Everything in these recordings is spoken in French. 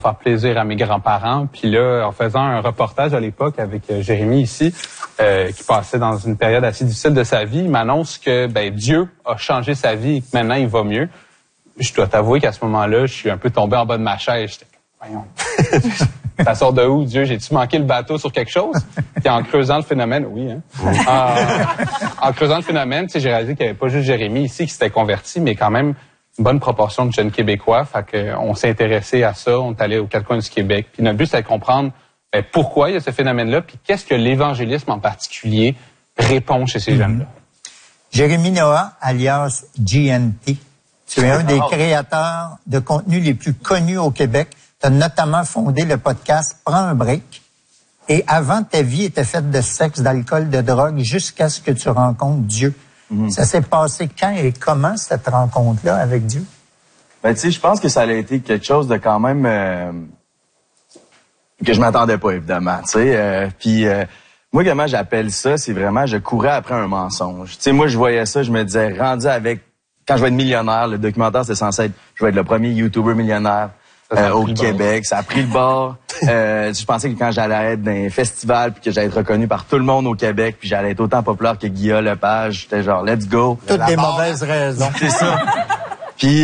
faire plaisir à mes grands-parents. Puis là, en faisant un reportage à l'époque avec Jérémy ici, qui passait dans une période assez difficile de sa vie, il m'annonce que Dieu a changé sa vie et que maintenant il va mieux. Je dois t'avouer qu'à ce moment-là, je suis un peu tombé en bas de ma chaise. J'étais voyons. Ça sort de où, Dieu? J'ai-tu manqué le bateau sur quelque chose? Puis en creusant le phénomène, oui, hein? En creusant le phénomène, j'ai réalisé qu'il n'y avait pas juste Jérémy ici qui s'était converti, mais quand même une bonne proportion de jeunes Québécois. Fait qu'on s'est intéressé à ça, on est allé aux quatre coins du Québec. Puis notre but, c'était de comprendre pourquoi il y a ce phénomène-là, puis qu'est-ce que l'évangélisme en particulier répond chez ces jeunes-là. Jérémy Noah, alias GNT, tu es un des créateurs de contenu les plus connus au Québec. Tu as notamment fondé le podcast Prends un break. Et avant, ta vie était faite de sexe, d'alcool, de drogue, jusqu'à ce que tu rencontres Dieu. Ça s'est passé quand et comment, cette rencontre-là avec Dieu? Tu sais, je pense que ça a été quelque chose de quand même que je m'attendais pas, évidemment. Tu sais, puis moi, comment j'appelle ça, c'est vraiment, je courais après un mensonge. Tu sais, moi, je voyais ça, je me disais, rendu avec, quand je vais être millionnaire, le documentaire, c'est censé être, je vais être le premier YouTuber millionnaire au Québec. Ça a pris le bord. Je pensais que quand j'allais être dans un festival puis que j'allais être reconnu par tout le monde au Québec puis j'allais être autant populaire que Guillaume Lepage, j'étais genre let's go. Toutes des mauvaises raisons. C'est ça. Puis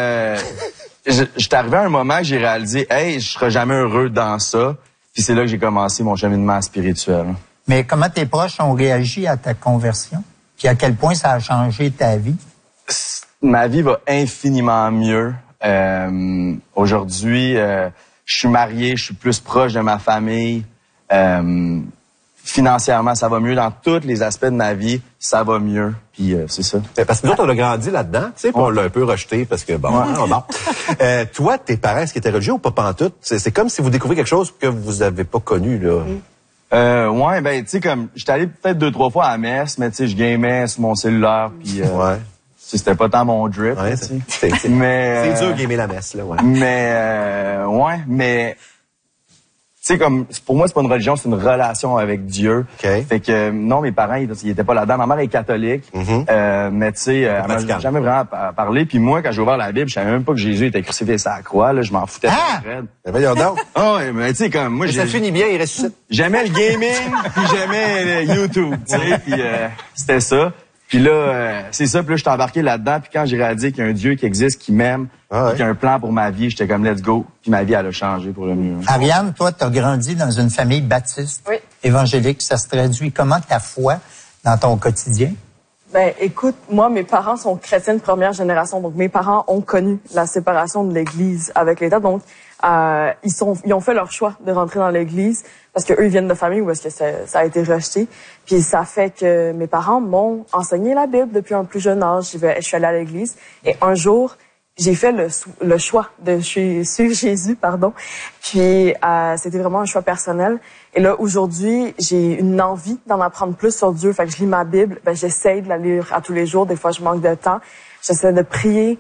j'étais arrivé à un moment que j'ai réalisé, hey, je serai jamais heureux dans ça. Puis c'est là que j'ai commencé mon cheminement spirituel. Mais comment tes proches ont réagi à ta conversion? Puis à quel point ça a changé ta vie? Ma vie va infiniment mieux. Aujourd'hui, je suis marié, je suis plus proche de ma famille. Financièrement, ça va mieux. Dans tous les aspects de ma vie, ça va mieux. Puis c'est ça. Parce que nous autres, on a grandi là-dedans, tu sais, puis on l'a un peu rejeté parce que, bon. Toi, tes parents, est-ce qu'ils étaient religieux ou pas pantoute? C'est comme si vous découvrez quelque chose que vous avez pas connu, là. Tu sais, comme, j'étais allé peut-être 2-3 fois à la messe, mais tu sais, je gamais sur mon cellulaire, puis c'était pas tant mon drip. Ouais, mais c'est dur de gamer la messe, là, mais tu sais, comme, pour moi, c'est pas une religion, c'est une relation avec Dieu. Okay. Fait que, non, mes parents, ils étaient pas là-dedans. Ma mère est catholique, mais tu sais, elle m'a jamais vraiment parlé. Puis moi, quand j'ai ouvert la Bible, je savais même pas que Jésus était crucifié sur la croix, là. Je m'en foutais. Voyons donc. Mais tu sais, comme, moi, ça finit bien, il ressuscite. J'aimais le gaming, puis j'aimais le YouTube, tu sais, puis c'était ça. Puis là, c'est ça, puis là, je suis embarqué là-dedans, puis quand j'ai réalisé qu'il y a un Dieu qui existe, qui m'aime, qu'il y a un plan pour ma vie, j'étais comme let's go, puis ma vie, elle a changé pour le mieux. Ariane, toi, tu as grandi dans une famille baptiste, évangélique, ça se traduit comment ta foi dans ton quotidien? Écoute, moi, mes parents sont chrétiens de première génération, donc mes parents ont connu la séparation de l'Église avec l'État, donc ils ont fait leur choix de rentrer dans l'Église parce que eux ils viennent de familles où est-ce que ça a été rejeté. Puis ça fait que mes parents m'ont enseigné la Bible depuis un plus jeune âge. Je suis allée à l'Église et un jour j'ai fait le choix de suivre Jésus, Puis c'était vraiment un choix personnel. Et là aujourd'hui j'ai une envie d'en apprendre plus sur Dieu. Fait que je lis ma Bible, j'essaie de la lire à tous les jours. Des fois je manque de temps. J'essaie de prier.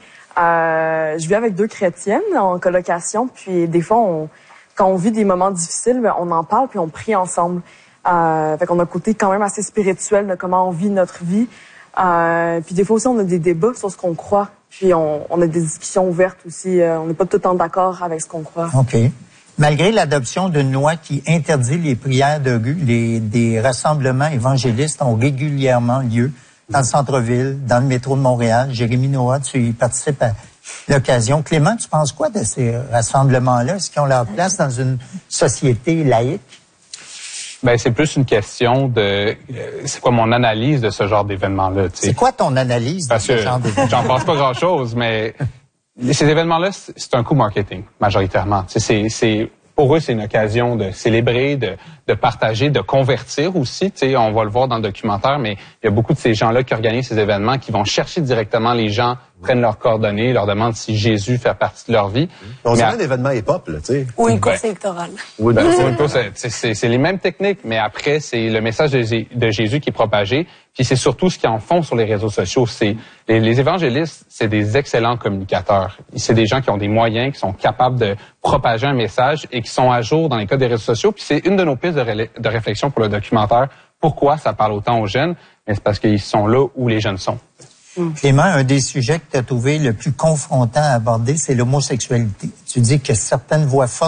Je vis avec 2 chrétiennes en colocation, puis des fois, quand on vit des moments difficiles, on en parle puis on prie ensemble. Fait qu'on a un côté quand même assez spirituel de comment on vit notre vie. Puis des fois aussi, on a des débats sur ce qu'on croit. Puis on a des discussions ouvertes aussi. On n'est pas tout le temps d'accord avec ce qu'on croit. OK. Malgré l'adoption d'une loi qui interdit les prières de rue, des rassemblements évangélistes ont régulièrement lieu dans le centre-ville, dans le métro de Montréal. Jérémy Noah, tu y participes à l'occasion. Clément, tu penses quoi de ces rassemblements-là? Est-ce qu'ils ont leur place dans une société laïque? C'est plus une question de... c'est quoi mon analyse de ce genre d'événement-là? C'est quoi ton analyse de ce genre d'événement? J'en pense pas grand-chose, mais ces événements-là, c'est un coup marketing, majoritairement. Pour eux, c'est une occasion de célébrer, de partager, de convertir aussi. On va le voir dans le documentaire, mais il y a beaucoup de ces gens-là qui organisent ces événements, qui vont chercher directement les gens, prennent leurs coordonnées, leur demandent si Jésus fait partie de leur vie. On dirait un événement hip-hop, là, tu sais. Ou une course électorale. Oui, c'est les mêmes techniques, mais après, c'est le message de Jésus qui est propagé. Puis c'est surtout ce qu'ils en font sur les réseaux sociaux. Les évangélistes, c'est des excellents communicateurs. C'est des gens qui ont des moyens, qui sont capables de propager un message et qui sont à jour dans les cas des réseaux sociaux. Puis c'est une de nos pistes de réflexion pour le documentaire. Pourquoi ça parle autant aux jeunes? Mais c'est parce qu'ils sont là où les jeunes sont. Clément, un des sujets que tu as trouvé le plus confrontant à aborder, c'est l'homosexualité. Tu dis que certaines voix fortes